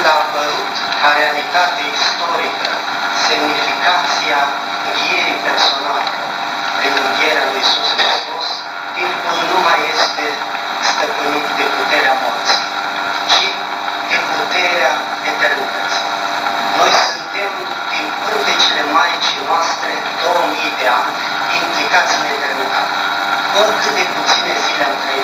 a apărut ca realitate istorică semnificația învierii personale prin învierea lui Iisus Hristos, timpul nu mai este stăpânit de puterea morții, ci de puterea eternității. Noi suntem din pântecele Maicii noastre 2000 de ani implicați în eternitate. Oricât de puține zile am trăit.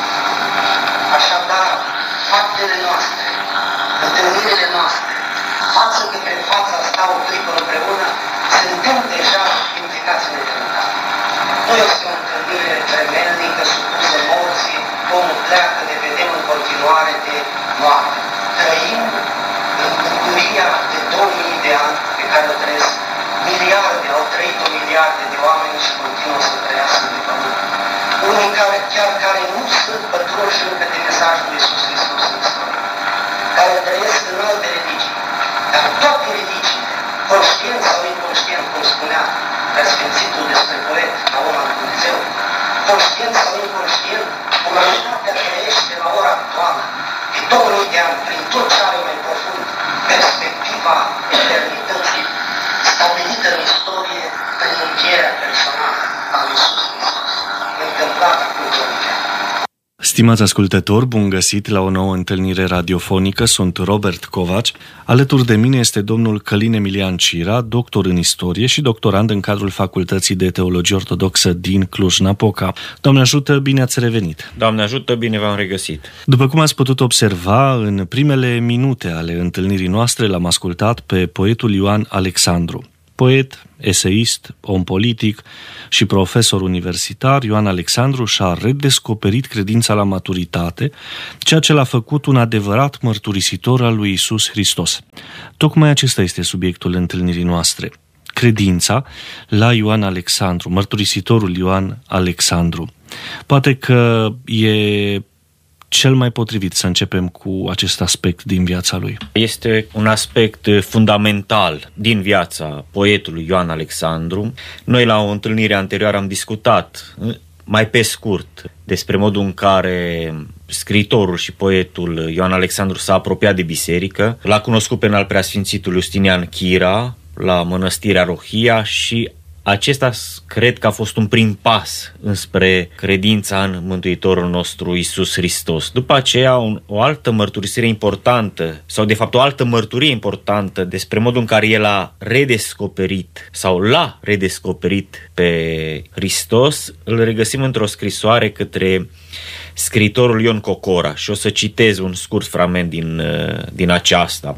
Așadar, faptele noastre, întâlnirile noastre, față către față stau o clipă împreună, suntem deja implicați în eternitate. Nu este o întâlnire tremelnică, supusă morții, omul pleacă, ne vedem în continuare de moarte. Trăim în bucuria de 2000 de ani pe care o trăiesc miliarde, au trăit o miliarde de oameni și continuă să trăiască de pământ. Unii care nu sunt pătrunși încă de mesajul lui Iisus Hristos în istorie, care trăiesc în alte religii, dar toate religiile, conștient sau inconștient, cum spunea Preasfințitul despre poet, la om al Dumnezeu, conștient sau inconștient, umanitatea trăiește la ora actuală, de 2000 de ani, prin tot ce are mai profund, perspectiva eternității stabilită în istorie prin învierea personală a lui Iisus Hristos, întâmplată cu 2000 de ani. Stimați ascultători, bun găsit la o nouă întâlnire radiofonică. Sunt Robert Covaci. Alături de mine este domnul Călin Emilian Cira, doctor în istorie și doctorand în cadrul Facultății de Teologie Ortodoxă din Cluj-Napoca. Doamne ajută, bine ați revenit! Doamne ajută, bine v-am regăsit! După cum ați putut observa, în primele minute ale întâlnirii noastre l-am ascultat pe poetul Ioan Alexandru. Poet, eseist, om politic și profesor universitar, Ioan Alexandru și-a redescoperit credința la maturitate, ceea ce l-a făcut un adevărat mărturisitor al lui Iisus Hristos. Tocmai acesta este subiectul întâlnirii noastre. Credința la Ioan Alexandru, mărturisitorul Ioan Alexandru. Poate că e cel mai potrivit să începem cu acest aspect din viața lui. Este un aspect fundamental din viața poetului Ioan Alexandru. Noi la o întâlnire anterioară am discutat mai pe scurt despre modul în care scriitorul și poetul Ioan Alexandru s-a apropiat de biserică. L-a cunoscut pe înalt preasfințitul Justinian Chira la mănăstirea Rohia și acesta cred că a fost un prim pas înspre credința în Mântuitorul nostru Iisus Hristos. După aceea, o altă mărturisire importantă, sau de fapt o altă mărturie importantă despre modul în care el a redescoperit sau l-a redescoperit pe Hristos, îl regăsim într-o scrisoare către scriitorul Ion Cocora și o să citez un scurt fragment din aceasta.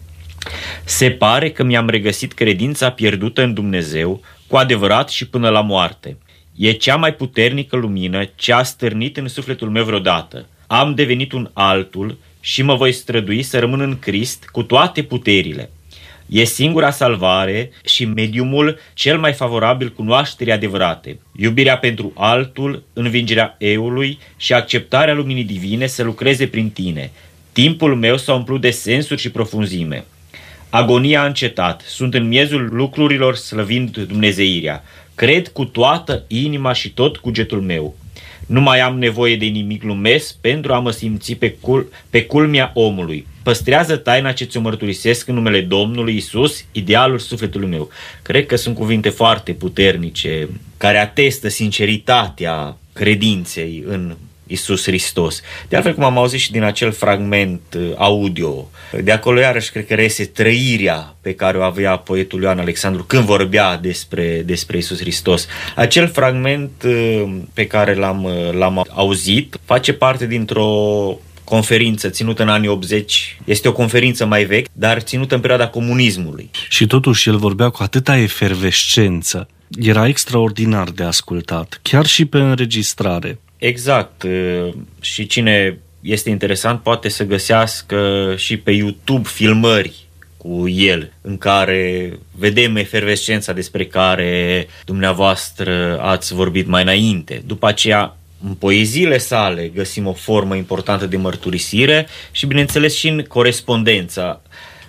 Se pare că mi-am regăsit credința pierdută în Dumnezeu cu adevărat și până la moarte. E cea mai puternică lumină ce a stârnit în sufletul meu vreodată. Am devenit un altul și mă voi strădui să rămân în Crist cu toate puterile. E singura salvare și mediumul cel mai favorabil cunoașterii adevărate. Iubirea pentru altul, învingerea eului și acceptarea luminii divine să lucreze prin tine. Timpul meu s-a umplut de sensuri și profunzime. Agonia a încetat, sunt în miezul lucrurilor slăvind dumnezeirea. Cred cu toată inima și tot cugetul meu. Nu mai am nevoie de nimic lumesc pentru a mă simți pe culmea omului. Păstrează taina ce ți-o mărturisesc în numele Domnului Iisus, idealul sufletului meu. Cred că sunt cuvinte foarte puternice care atestă sinceritatea credinței în Iisus Hristos. De altfel, cum am auzit și din acel fragment audio, de acolo iarăși cred că reiese trăirea pe care o avea poetul Ioan Alexandru când vorbea despre Iisus Hristos. Acel fragment pe care l-am auzit face parte dintr-o conferință ținută în anii 80. Este o conferință mai veche, dar ținută în perioada comunismului. Și totuși el vorbea cu atâta efervescență. Era extraordinar de ascultat, chiar și pe înregistrare. Exact. Și cine este interesant poate să găsească și pe YouTube filmări cu el, în care vedem efervescența despre care dumneavoastră ați vorbit mai înainte. După aceea, în poeziile sale găsim o formă importantă de mărturisire și, bineînțeles, și în corespondența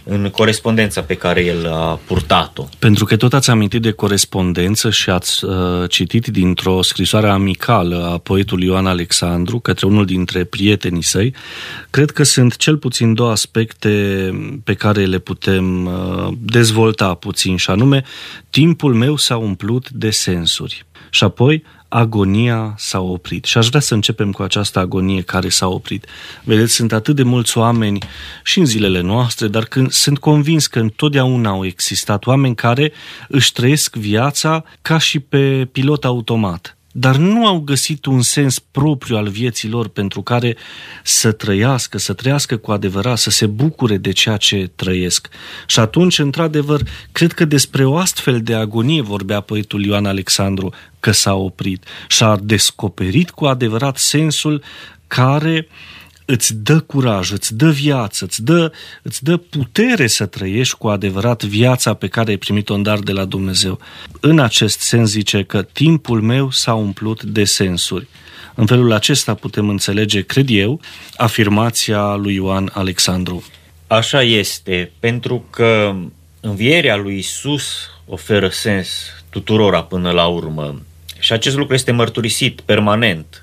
în corespondența pe care el a purtat-o. Pentru că tot ați amintit de corespondență și ați citit dintr-o scrisoare amicală a poetului Ioan Alexandru către unul dintre prietenii săi, cred că sunt cel puțin două aspecte pe care le putem dezvolta puțin, și anume, timpul meu s-a umplut de sensuri. Și apoi, agonia s-a oprit. Și aș vrea să începem cu această agonie care s-a oprit. Vedeți, sunt atât de mulți oameni și în zilele noastre, dar sunt convins că întotdeauna au existat oameni care își trăiesc viața ca și pe pilot automat, dar nu au găsit un sens propriu al vieții lor pentru care să trăiască cu adevărat, să se bucure de ceea ce trăiesc. Și atunci, într-adevăr, cred că despre o astfel de agonie vorbea poetul Ioan Alexandru, că s-a oprit și a descoperit cu adevărat sensul care îți dă curaj, îți dă viață, îți dă putere să trăiești cu adevărat viața pe care ai primit-o în dar de la Dumnezeu. În acest sens zice că timpul meu s-a umplut de sensuri. În felul acesta putem înțelege, cred eu, afirmația lui Ioan Alexandru. Așa este, pentru că învierea lui Iisus oferă sens tuturora până la urmă. Și acest lucru este mărturisit permanent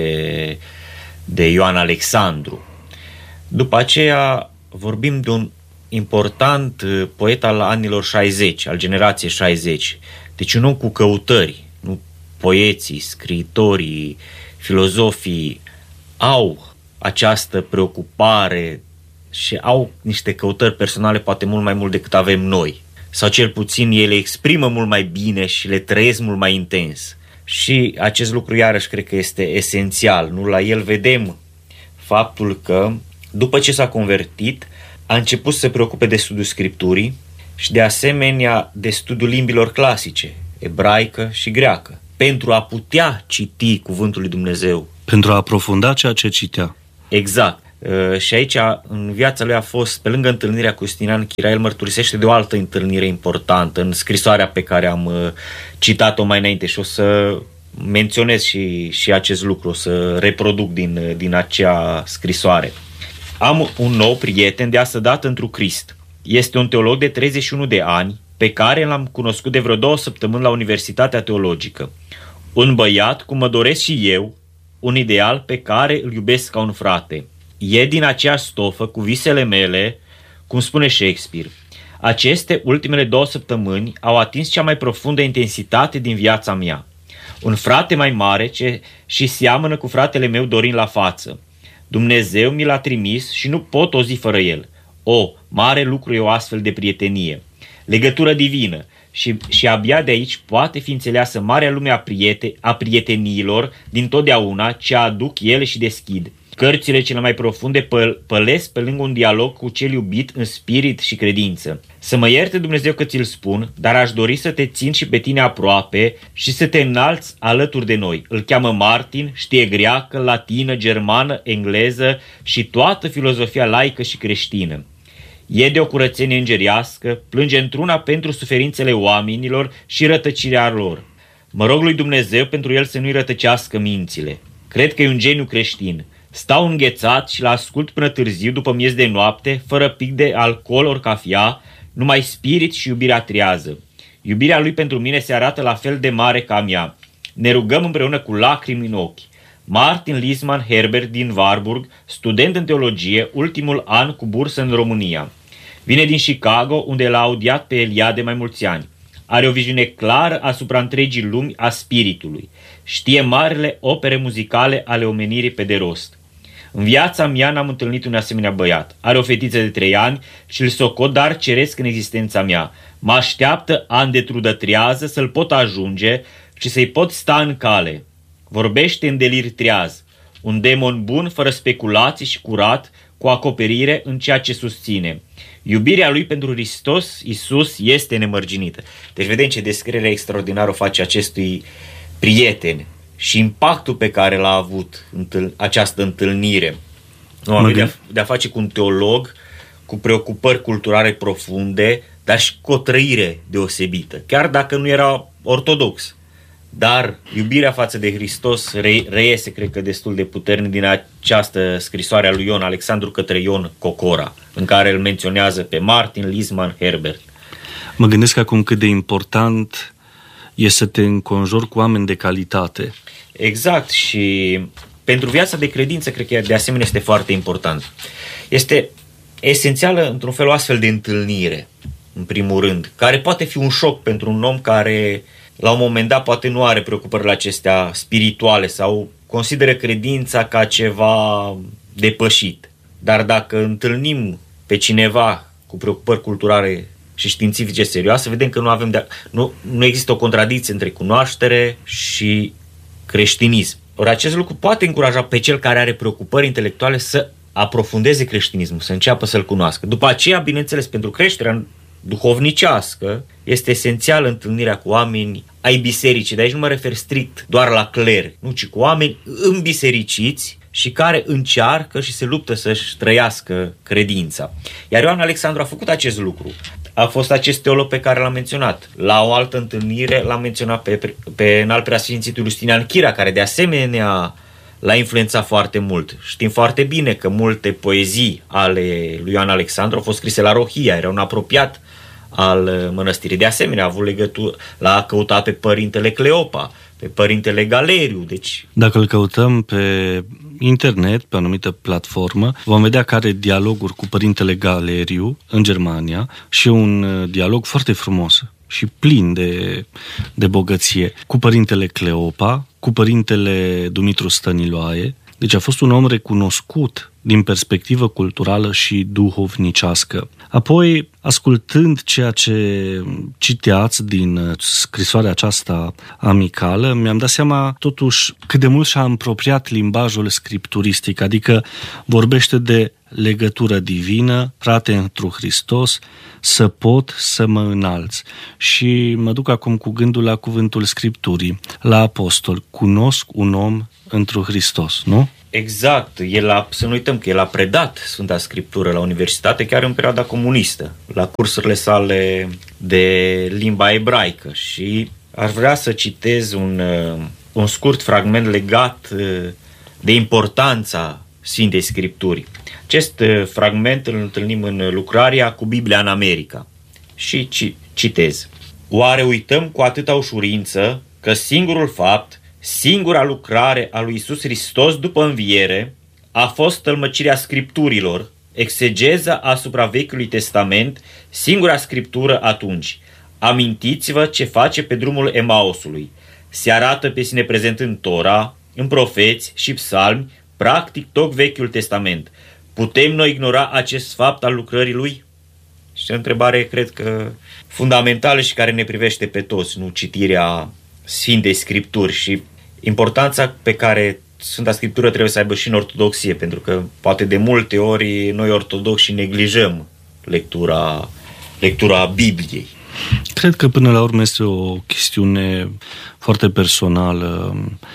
de Ioan Alexandru. După aceea vorbim de un important poet al anilor 60, al generației 60. Deci un om cu căutări. Nu poeții, scriitorii, filozofii au această preocupare și au niște căutări personale poate mult mai mult decât avem noi. Sau cel puțin ele exprimă mult mai bine și le trăiesc mult mai intens. Și acest lucru iarăși cred că este esențial. Nu? La el vedem faptul că după ce s-a convertit a început să se preocupe de studiul Scripturii și de asemenea de studiul limbilor clasice, ebraică și greacă, pentru a putea citi cuvântul lui Dumnezeu. Pentru a aprofunda ceea ce citea. Exact. Și aici în viața lui a fost, pe lângă întâlnirea cu Justinian Chira, el mărturisește de o altă întâlnire importantă în scrisoarea pe care am citat-o mai înainte și o să menționez și acest lucru, o să reproduc din acea scrisoare. Am un nou prieten de astă dată întru Crist. Este un teolog de 31 de ani pe care l-am cunoscut de vreo 2 săptămâni la Universitatea Teologică. Un băiat cum mă doresc și eu, un ideal pe care îl iubesc ca un frate. E din aceeași stofă cu visele mele, cum spune Shakespeare. Aceste ultimele 2 săptămâni au atins cea mai profundă intensitate din viața mea. Un frate mai mare și seamănă cu fratele meu Dorin la față. Dumnezeu mi l-a trimis și nu pot o zi fără el. Mare lucru e o astfel de prietenie. Legătură divină și abia de aici poate fi înțeleasă marea lume a prieteniilor din totdeauna ce aduc ele și deschid. Cărțile cele mai profunde pălesc pe lângă un dialog cu cel iubit în spirit și credință. Să mă ierte Dumnezeu că ți-l spun, dar aș dori să te țin și pe tine aproape și să te înalți alături de noi. Îl cheamă Martin, știe greacă, latină, germană, engleză și toată filozofia laică și creștină. E de o curățenie îngerească, plânge într-una pentru suferințele oamenilor și rătăcirea lor. Mă rog lui Dumnezeu pentru el să nu-i rătăcească mințile. Cred că e un geniu creștin. Stau înghețat și l-ascult până târziu, după miez de noapte, fără pic de alcool ori cafea, numai spirit și iubirea trează. Iubirea lui pentru mine se arată la fel de mare ca a mea. Ne rugăm împreună cu lacrimi în ochi. Martin Lisman Herbert din Warburg, student în teologie, ultimul an cu bursă în România. Vine din Chicago, unde l-a audiat pe Elia de mai mulți ani. Are o viziune clară asupra întregii lumi a spiritului. Știe marile opere muzicale ale omenirii pe de rost. În viața mea n-am întâlnit un asemenea băiat. Are o fetiță de 3 ani și îl socot dar ceresc în existența mea. Mă așteaptă ani de trudă trează să-l pot ajunge și să-i pot sta în cale. Vorbește în delir treaz. Un demon bun, fără speculații și curat, cu acoperire în ceea ce susține. Iubirea lui pentru Hristos, Iisus, este nemărginită. Deci vedem ce descriere extraordinară o face acestui prieten și impactul pe care l-a avut această întâlnire. De a face cu un teolog cu preocupări culturale profunde, dar și cu o trăire deosebită, chiar dacă nu era ortodox. dar iubirea față de Hristos reiese, cred că, destul de puternic din această scrisoare a lui Ion Alexandru către Ion Cocora, în care îl menționează pe Martin Lisman Herbert. Mă gândesc acum cât de important e să te înconjori cu oameni de calitate. Exact, și pentru viața de credință cred că de asemenea este foarte important. Este esențială într-un fel o astfel de întâlnire, în primul rând, care poate fi un șoc pentru un om care la un moment dat poate nu are preocupările acestea spirituale sau consideră credința ca ceva depășit. Dar dacă întâlnim pe cineva cu preocupări culturale și științifice serioase, vedem că nu există o contradicție între cunoaștere și creștinism. Ori acest lucru poate încuraja pe cel care are preocupări intelectuale să aprofundeze creștinismul, să înceapă să-l cunoască. După aceea, bineînțeles, pentru creșterea duhovnicească este esențială întâlnirea cu oameni ai bisericii. De aici nu mă refer strict doar la cler, nu, ci cu oameni înbisericiți și care încearcă și se luptă să-și trăiască credința. Iar Ioan Alexandru a făcut acest lucru. A fost acest teolog pe care l-am menționat. La o altă întâlnire l-am menționat pe înalt preasfințitul Justinian Chira, care de asemenea l-a influențat foarte mult. Știm foarte bine că multe poezii ale lui Ioan Alexandru au fost scrise la Rohia, era un apropiat al mănăstirii. De asemenea, a avut legătură, l-a căutat pe părintele Cleopa, pe părintele Galeriu. Deci, dacă îl căutăm pe internet, pe o anumită platformă, vom vedea că are dialoguri cu părintele Galeriu în Germania și un dialog foarte frumos și plin de bogăție cu părintele Cleopa, cu părintele Dumitru Stăniloae. Deci a fost un om recunoscut din perspectivă culturală și duhovnicească. Apoi, ascultând ceea ce citeați din scrisoarea aceasta amicală, mi-am dat seama totuși cât de mult și-a apropiat limbajul scripturistic, adică vorbește de legătură divină, frate întru Hristos, să pot să mă înalți. Și mă duc acum cu gândul la cuvântul Scripturii, la apostol, cunosc un om întru Hristos, nu? Exact, să nu uităm că el a predat Sfânta Scriptură la universitate chiar în perioada comunistă, la cursurile sale de limba ebraică, și aș vrea să citez un scurt fragment legat de importanța Sfintei Scripturii. Acest fragment îl întâlnim în lucrarea Cu Biblia în America și citez. Oare uităm cu atâta ușurință că singurul fapt, singura lucrare a lui Iisus Hristos după înviere a fost tălmăcirea Scripturilor, exegeza asupra Vechiului Testament, singura Scriptură atunci. Amintiți-vă ce face pe drumul Emausului. Se arată pe sine prezent în Tora, în profeți și psalmi, practic tot Vechiul Testament. Putem noi ignora acest fapt al lucrării lui? Și o întrebare, cred că, fundamentală și care ne privește pe toți, nu, citirea Sfintei Scripturi și importanța pe care Sfânta Scriptură trebuie să aibă și în ortodoxie, pentru că poate de multe ori noi ortodoxi neglijăm lectura Bibliei. Cred că până la urmă este o chestiune foarte personală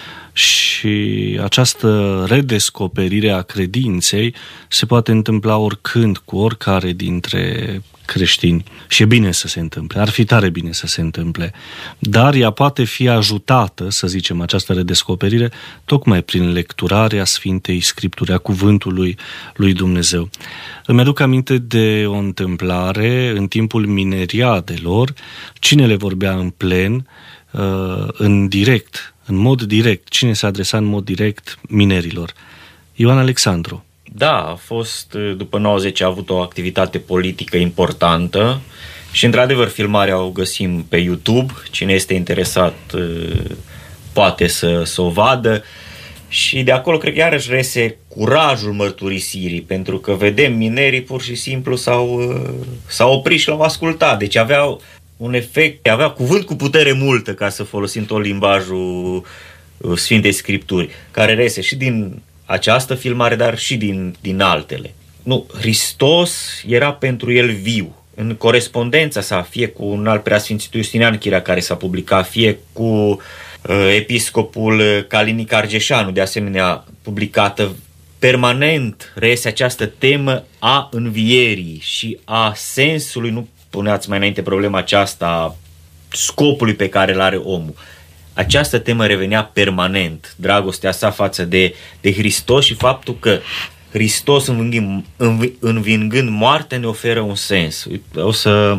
și această redescoperire a credinței se poate întâmpla oricând, cu oricare dintre creștini. Și e bine să se întâmple, ar fi tare bine să se întâmple, dar ea poate fi ajutată, să zicem, această redescoperire, tocmai prin lecturarea Sfintei Scripturi, a cuvântului lui Dumnezeu. Îmi aduc aminte de o întâmplare în timpul mineriadelor. Cine le vorbea în plen, în direct, în mod direct? Cine se adresa în mod direct minerilor? Ioan Alexandru. Da, a fost, după 90, a avut o activitate politică importantă și, într-adevăr, filmarea o găsim pe YouTube. Cine este interesat poate să o vadă. Și de acolo, cred că iarăși reiese curajul mărturisirii, pentru că vedem minerii pur și simplu s-au oprit și l-au ascultat. Deci aveau un efect, avea cuvânt cu putere multă, ca să folosim tot limbajul Sfintei Scripturi, care reiese și din această filmare, dar și din altele. Nu, Hristos era pentru el viu. În corespondența sa, fie cu un alt preasfințitul Justinian Chira, care s-a publicat, fie cu episcopul Calinic Argeșanu, de asemenea publicată, permanent reiese această temă a învierii și a sensului, nu puneați mai înainte problema aceasta, scopului pe care îl are omul. această temă revenea permanent, dragostea sa față de Hristos și faptul că Hristos, învingând moartea, ne oferă un sens. O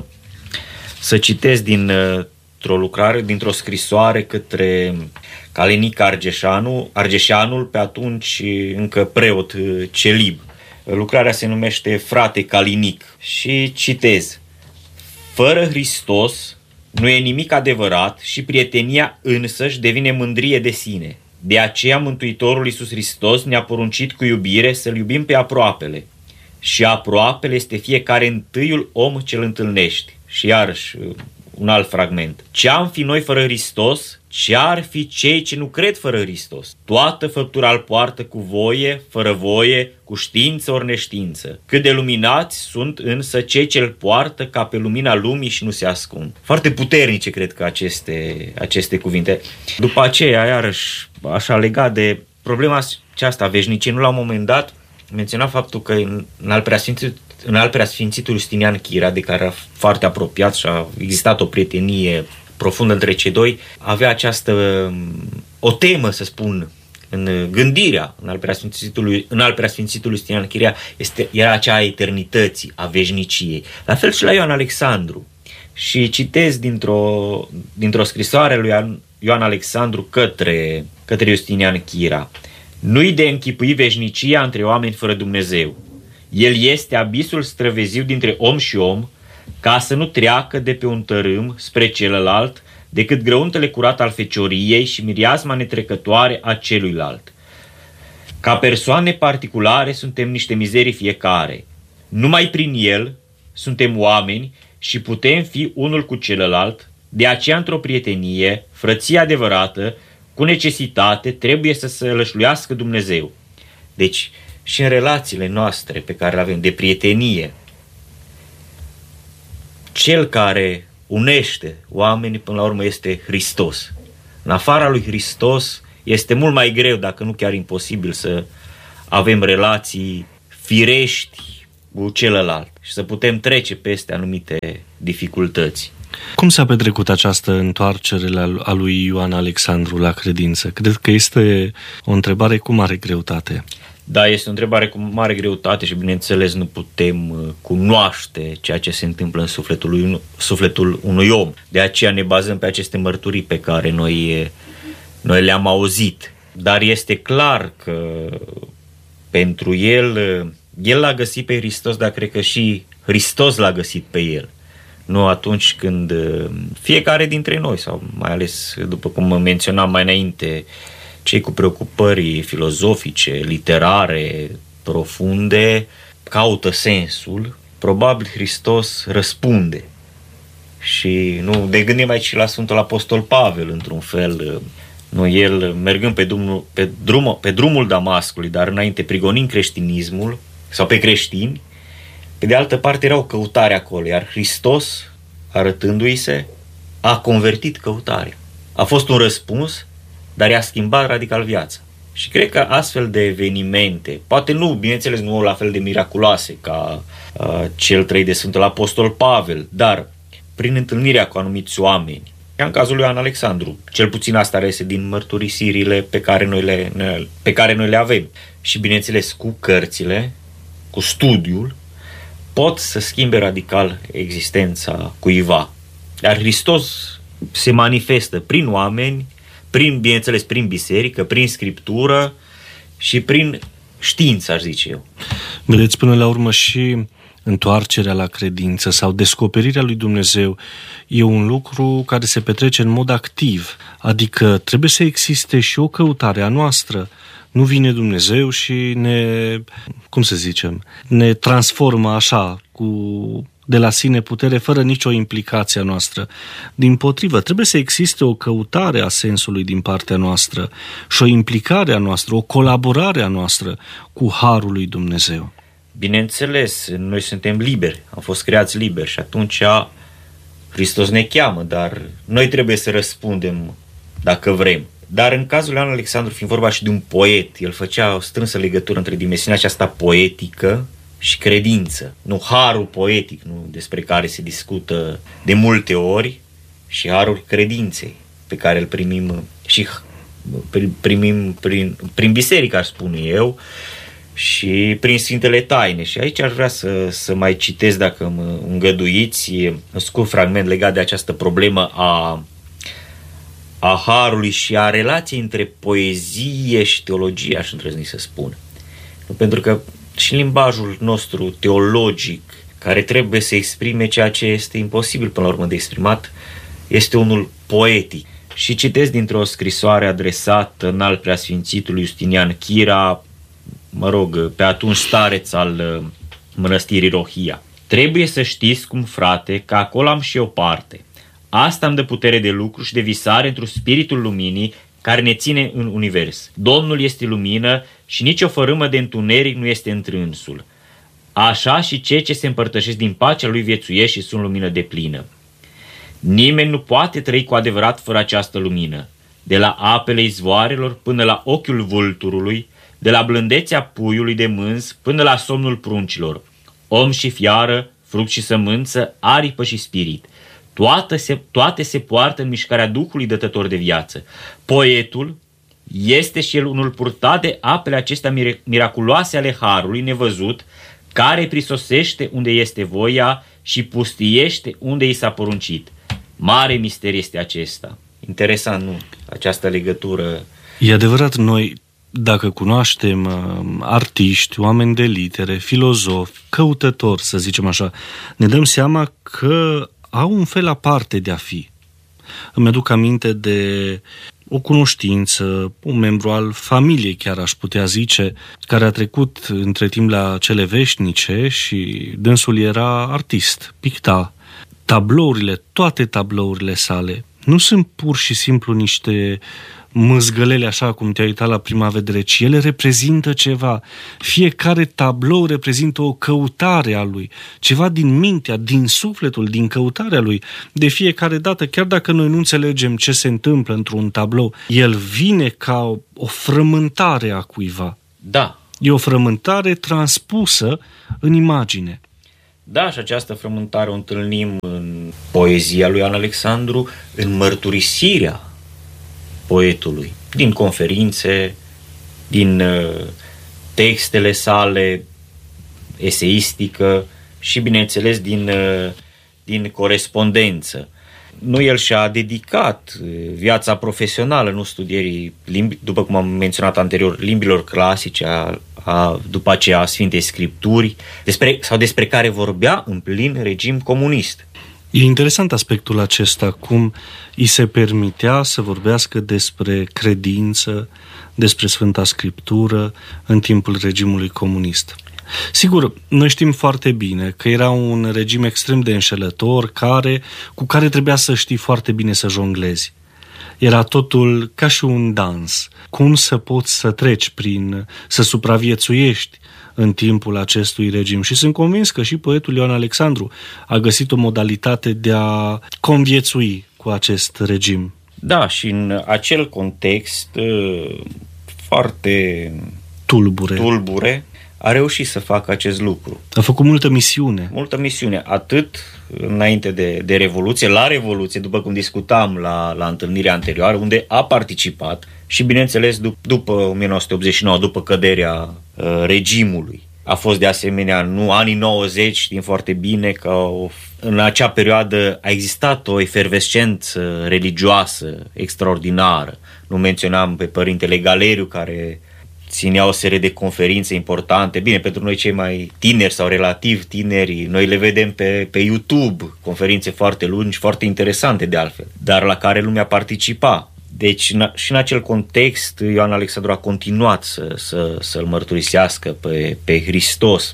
să citesc dintr-o scrisoare către Calenic Argeșanul, pe atunci încă preot celib. Lucrarea se numește Frate Calinic și citez: fără Hristos nu e nimic adevărat și prietenia însăși devine mândrie de sine. De aceea Mântuitorul Iisus Hristos ne-a poruncit cu iubire să-L iubim pe aproapele. Și aproapele este fiecare întâiul om ce-L întâlnești. Și iarăși un alt fragment. Ce-am fi noi fără Hristos? Ce-ar fi cei ce nu cred fără Hristos? Toată făptura îl poartă cu voie, fără voie, cu știință ori neștiință. Cât de luminați sunt însă cei ce îl poartă ca pe lumina lumii și nu se ascund. Foarte puternice, cred că, aceste cuvinte. După aceea, iarăși, așa legat de problema aceasta a veșniciei, nu la un moment dat menționa faptul că în al preasfințitul Justinian Chira, de care era foarte apropiat și a existat o prietenie profundă între cei doi, avea o temă, să spun, în gândirea în al preasfințitul Justinian Chira era aceea a eternității, a veșniciei. La fel și la Ioan Alexandru. Și citez dintr-o scrisoare lui Ioan Alexandru către Justinian Chira: nu-i de închipui veșnicia între oameni fără Dumnezeu. El este abisul străveziu dintre om și om, ca să nu treacă de pe un tărâm spre celălalt decât grăuntele curat al fecioriei și miriasma netrecătoare a celuilalt. Ca persoane particulare suntem niște mizerii fiecare. Numai prin el suntem oameni și putem fi unul cu celălalt, de aceea într-o prietenie, frăție adevărată, cu necesitate, trebuie să se lășluiască Dumnezeu. Deci, și în relațiile noastre pe care le avem de prietenie, cel care unește oamenii până la urmă este Hristos. În afara lui Hristos este mult mai greu, dacă nu chiar imposibil, să avem relații firești cu celălalt și să putem trece peste anumite dificultăți. Cum s-a petrecut această întoarcere a lui Ioan Alexandru la credință? Cred că este o întrebare cu mare greutate. Da, este o întrebare cu mare greutate și, bineînțeles, nu putem cunoaște ceea ce se întâmplă în sufletul unui om. De aceea ne bazăm pe aceste mărturii pe care noi le-am auzit. Dar este clar că pentru el l-a găsit pe Hristos, dar cred că și Hristos l-a găsit pe el. Nu atunci când fiecare dintre noi, sau mai ales, după cum menționam mai înainte, cei cu preocupări filozofice, literare, profunde, caută sensul, probabil Hristos răspunde. Și nu ne gândim aici la Sfântul Apostol Pavel, într-un fel, el mergând pe drumul Damascului, dar înainte prigonind creștinismul, sau pe creștini, pe de altă parte era o căutare acolo, iar Hristos, arătându-i se, a convertit căutarea. A fost un răspuns, dar i-a schimbat radical viața. Și cred că astfel de evenimente, poate nu, bineînțeles, nu la fel de miraculoase ca cel trăit de Sfântul Apostol Pavel, dar prin întâlnirea cu anumiți oameni, ca în cazul lui Ioan Alexandru, cel puțin asta reiese din mărturisirile pe care noi le avem. Și bineînțeles, cu cărțile, cu studiul, pot să schimbe radical existența cuiva. Dar Hristos se manifestă prin oameni, bineînțeles, prin biserică, prin scriptură și prin știință, aș zice eu. Vedeți, până la urmă și întoarcerea la credință sau descoperirea lui Dumnezeu e un lucru care se petrece în mod activ, adică trebuie să existe și o căutare a noastră. Nu vine Dumnezeu și ne transformă așa, de la sine putere, fără nicio implicație a noastră. Dimpotrivă, trebuie să existe o căutare a sensului din partea noastră și o implicare a noastră, o colaborare a noastră cu harul lui Dumnezeu. Bineînțeles, noi suntem liberi, am fost creați liberi și atunci Hristos ne cheamă, dar noi trebuie să răspundem dacă vrem. Dar în cazul lui Ioan Alexandru, fiind vorba și de un poet, el făcea o strânsă legătură între dimensiunea aceasta poetică și credință. Nu harul poetic, nu despre care se discută de multe ori, și harul credinței. pe care îl primim și primim prin biserică, aș spune eu, și prin Sfintele Taine. Și aici aș vrea să mai citesc, dacă mă îngăduiți, un scurt fragment legat de această problemă a harului și a relației între poezie și teologie, aș îndrăzni să spun. Pentru că și limbajul nostru teologic, care trebuie să exprime ceea ce este imposibil până la urmă de exprimat, este unul poetic. Și citesc dintr-o scrisoare adresată înalt preasfințitului Justinian Chira, pe atunci stareț al mănăstirii Rohia. Trebuie să știți, cum frate, că acolo am și eu parte. Asta îmi dă putere de lucru și de visare într-un spiritul luminii care ne ține în univers. Domnul este lumină și nicio fărâmă de întuneric nu este întrânsul. Așa și cei ce se împărtășesc din pacea lui viețuiesc și sunt lumină deplină. Nimeni nu poate trăi cu adevărat fără această lumină. De la apele izvoarelor până la ochiul vulturului, de la blândețea puiului de mânz până la somnul pruncilor, om și fiară, fruct și sămânță, aripă și spirit. Toate se poartă în mișcarea Duhului dătător de viață. Poetul este și el unul purtat de apele acestea miraculoase ale harului nevăzut, care prisosește unde este voia și pustiește unde i s-a poruncit. Mare mister este acesta. Interesant, nu? Această legătură. E adevărat, noi, dacă cunoaștem artiști, oameni de litere, filozofi, căutători, să zicem așa, ne dăm seama că au un fel aparte de a fi. Îmi aduc aminte de o cunoștință, un membru al familiei, chiar aș putea zice, care a trecut între timp la cele veșnice și dânsul era artist, picta. Tablourile, toate tablourile sale, nu sunt pur și simplu niște mâzgălele așa cum te-ai uitat la prima vedere, ci ele reprezintă ceva. Fiecare tablou reprezintă o căutare a lui, ceva din mintea, din sufletul, din căutarea lui. De fiecare dată, chiar dacă noi nu înțelegem ce se întâmplă într-un tablou, el vine ca o frământare a cuiva. Da. E o frământare transpusă în imagine. Da, și această frământare o întâlnim în poezia lui Ioan Alexandru, în mărturisirea poetului, din conferințe, din textele sale, eseistică și, bineînțeles, din corespondență. Nu, el și-a dedicat viața profesională, nu studierii limbi, după cum am menționat anterior, limbilor clasice, după aceea a Sfintei Scripturi, despre care vorbea în plin regim comunist. E interesant aspectul acesta, cum îi se permitea să vorbească despre credință, despre Sfânta Scriptură în timpul regimului comunist. Sigur, noi știm foarte bine că era un regim extrem de înșelător, cu care trebuia să știi foarte bine să jonglezi. Era totul ca și un dans. Cum să poți să treci să supraviețuiești în timpul acestui regim. Și sunt convins că și poetul Ioan Alexandru a găsit o modalitate de a conviețui cu acest regim. Da, și în acel context foarte tulbure, a reușit să facă acest lucru. A făcut multă misiune. Multă misiune, atât înainte de Revoluție, la Revoluție, după cum discutam la întâlnirea anterioară, unde a participat și, bineînțeles, după 1989, după căderea regimului. A fost, de asemenea, anii 90, știm foarte bine că în acea perioadă a existat o efervescență religioasă extraordinară. Nu menționam pe Părintele Galeriu, care ținea o serie de conferințe importante. Bine, pentru noi cei mai tineri sau relativ tineri, noi le vedem pe YouTube, conferințe foarte lungi, foarte interesante de altfel, dar la care lumea participa. Deci și în acel context Ioan Alexandru a continuat să-L mărturisească pe Hristos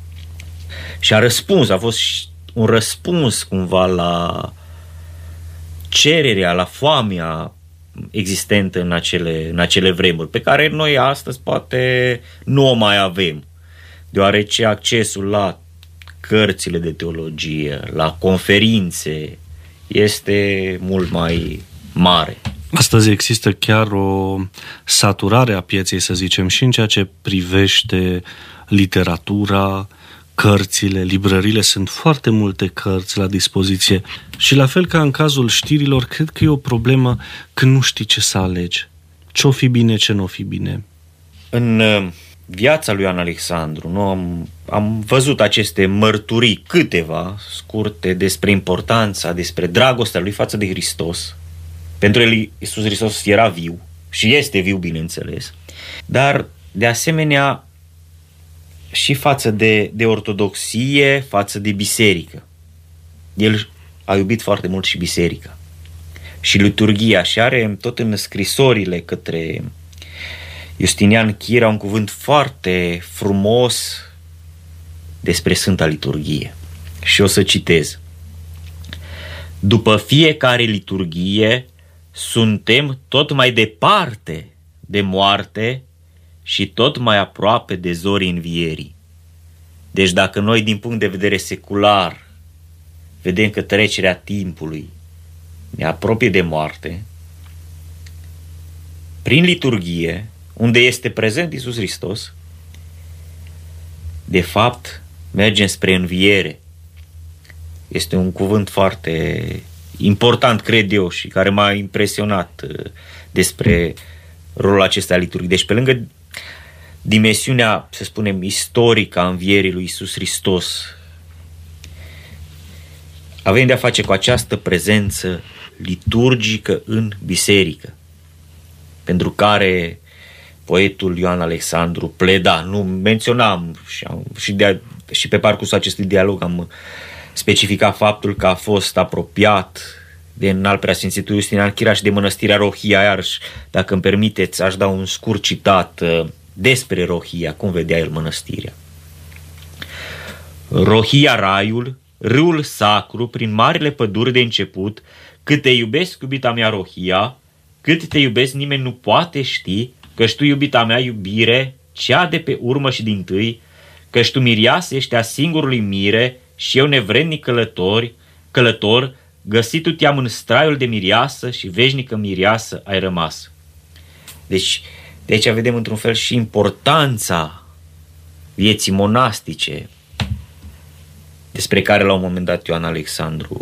și a fost un răspuns cumva la cererea, la foamea existentă în acele vremuri, pe care noi astăzi poate nu o mai avem, deoarece accesul la cărțile de teologie, la conferințe, este mult mai mare. Astăzi există chiar o saturare a pieței, să zicem, și în ceea ce privește literatura, cărțile, librările, sunt foarte multe cărți la dispoziție și la fel ca în cazul știrilor, cred că e o problemă când nu știi ce să alegi. Ce-o fi bine, ce nu-o fi bine. În viața lui Ioan Alexandru am văzut aceste mărturii, câteva scurte, despre importanța, despre dragostea lui față de Hristos. Pentru el Iisus Hristos era viu și este viu, bineînțeles, dar de asemenea și față de ortodoxie, față de biserică. El a iubit foarte mult și biserica și liturghia și are tot în scrisorile către Justinian Chira un cuvânt foarte frumos despre Sfânta Liturghie. Și o să citez. După fiecare liturghie suntem tot mai departe de moarte și tot mai aproape de zorii învierii. Deci dacă noi din punct de vedere secular vedem că trecerea timpului ne apropie de moarte, prin liturghie, unde este prezent Iisus Hristos, de fapt mergem spre înviere. Este un cuvânt foarte important, cred eu, și care m-a impresionat despre rolul acesta al liturgiei. Deci pe lângă dimensiunea, să spunem, istorică a învierii lui Iisus Hristos, avem de-a face cu această prezență liturgică în biserică, pentru care poetul Ioan Alexandru pleda. Nu menționam și pe parcursul acestui dialog am specificat faptul că a fost apropiat de înalt preasfințitul Justinian Chira și de mănăstirea Rohia. Iarăși, dacă îmi permiteți, aș da un scurt citat despre Rohia, cum vedea el mănăstirea. Rohia, raiul, râul sacru, prin marile păduri de început, cât te iubesc, iubita mea Rohia, cât te iubesc nimeni nu poate ști, căci tu, iubita mea, iubire, cea de pe urmă și dintâi, căci tu, mireasă, ești a singurului mire și eu, nevrednic călător, găsit tu te-am în straiul de mireasă și veșnică mireasă ai rămas. Deci, de aici vedem într-un fel și importanța vieții monastice despre care la un moment dat Ioan Alexandru